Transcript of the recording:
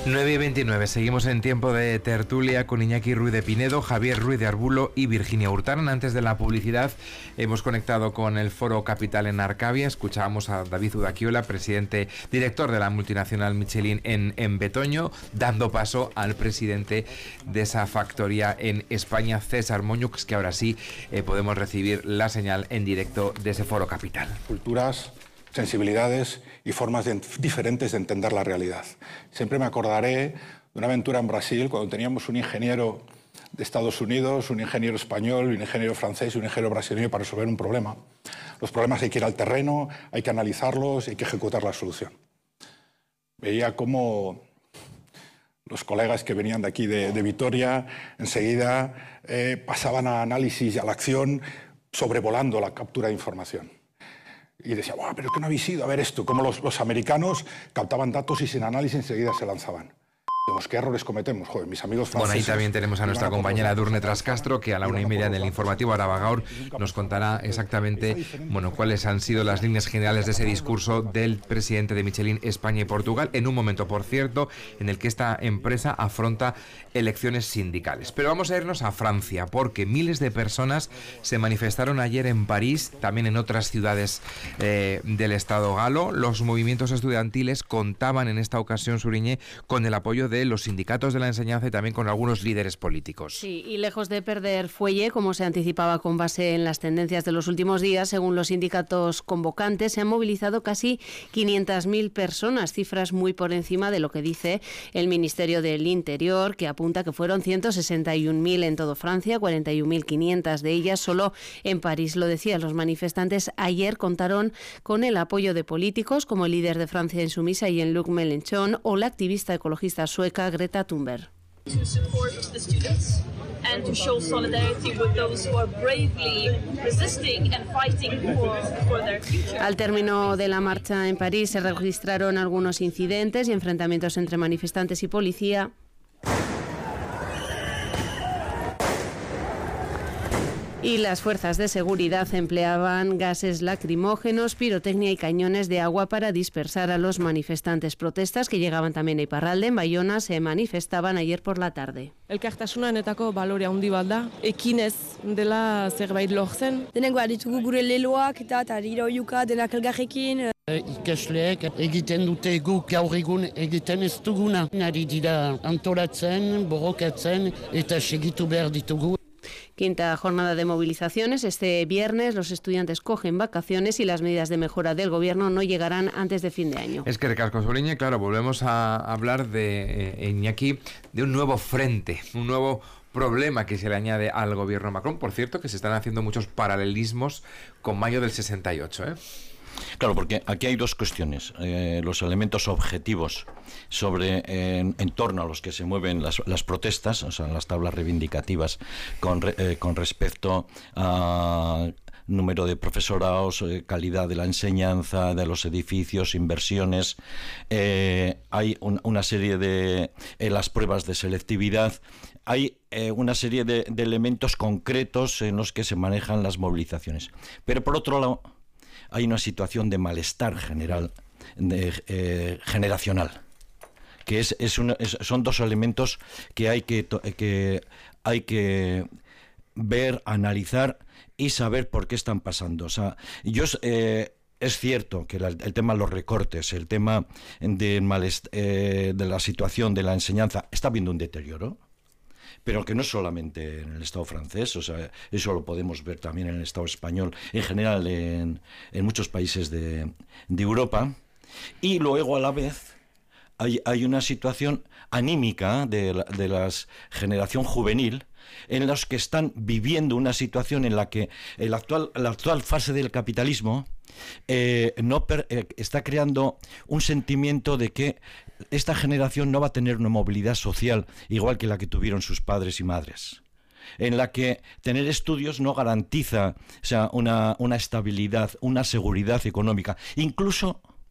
9:29, seguimos en tiempo de tertulia con Iñaki Ruiz de Pinedo, Javier Ruiz de Arbulo y Virginia Hurtán. Antes de la publicidad hemos conectado con el Foro Capital en Arcavia. Escuchábamos a David Udaquiola, director de la multinacional Michelin en Betoño, dando paso al presidente de esa factoría en España, César Moñux, que ahora sí podemos recibir la señal en directo de ese Foro Capital. Culturas, sensibilidades y formas diferentes de entender la realidad. Siempre me acordaré de una aventura en Brasil cuando teníamos un ingeniero de Estados Unidos, un ingeniero español, un ingeniero francés y un ingeniero brasileño para resolver un problema. Los problemas hay que ir al terreno, hay que analizarlos y hay que ejecutar la solución. Veía cómo los colegas que venían de aquí de Vitoria enseguida pasaban a análisis y a la acción sobrevolando la captura de información. Y decía, pero es que no habéis ido a ver esto, como los americanos captaban datos y sin análisis enseguida se lanzaban. ¿Qué errores cometemos? Joder, mis amigos franceses... Bueno, ahí también tenemos a nuestra compañera Edurne Trascastro, que a la 1:30 del informativo Arabagaur nos contará exactamente cuáles han sido las líneas generales de ese discurso del presidente de Michelin España y Portugal, en un momento, por cierto, en el que esta empresa afronta elecciones sindicales. Pero vamos a irnos a Francia, porque miles de personas se manifestaron ayer en París, también en otras ciudades del Estado galo. Los movimientos estudiantiles contaban en esta ocasión, Suriñé, con el apoyo de los sindicatos de la enseñanza y también con algunos líderes políticos. Sí, y lejos de perder fuelle, como se anticipaba con base en las tendencias de los últimos días, según los sindicatos convocantes, se han movilizado casi 500.000 personas, cifras muy por encima de lo que dice el Ministerio del Interior, que apunta que fueron 161.000 en todo Francia, 41.500 de ellas solo en París. Lo decían los manifestantes ayer, contaron con el apoyo de políticos como el líder de Francia Insumisa, Jean-Luc Mélenchon, o la activista ecologista sueca Greta Thunberg. Al término de la marcha en París se registraron algunos incidentes y enfrentamientos entre manifestantes y policía. Y las fuerzas de seguridad empleaban gases lacrimógenos, pirotecnia y cañones de agua para dispersar a los manifestantes. Protestas que llegaban también a Iparralde, en Bayona, se manifestaban ayer por la tarde. Elkartasunanetako balore handi bat da, ekinez dela zerbait lortzen. Denengo ditugu gure leloak eta tariroiuka denak elgarrekin. Ikasleek egiten dute guk gaur egun egiten ez duguna. Nari dira antolatzen, borrokatzen eta segitu behar ditugu. Quinta jornada de movilizaciones. Este viernes los estudiantes cogen vacaciones y las medidas de mejora del gobierno no llegarán antes de fin de año. Es que recasco Suriñe, claro, volvemos a hablar de Iñaki, de un nuevo frente, un nuevo problema que se le añade al gobierno Macron. Por cierto, que se están haciendo muchos paralelismos con mayo del 68, Claro, porque aquí hay dos cuestiones. Los elementos objetivos en torno a los que se mueven las protestas, o sea, las tablas reivindicativas con respecto a número de profesorados, calidad de la enseñanza, de los edificios, inversiones. Hay una serie de las pruebas de selectividad. Hay una serie de elementos concretos en los que se manejan las movilizaciones. Pero por otro lado, hay una situación de malestar general, generacional, que son dos elementos que hay que ver, analizar y saber por qué están pasando. O sea, es cierto que el tema de los recortes, el tema de la situación de la enseñanza, está habiendo un deterioro, pero que no es solamente en el Estado francés, o sea, eso lo podemos ver también en el Estado español, en general en muchos países de Europa, y luego a la vez hay una situación anímica de la generación juvenil, en los que están viviendo una situación en la que la actual fase del capitalismo está creando un sentimiento de que esta generación no va a tener una movilidad social igual que la que tuvieron sus padres y madres, en la que tener estudios no garantiza, o sea, una estabilidad, una seguridad económica, incluso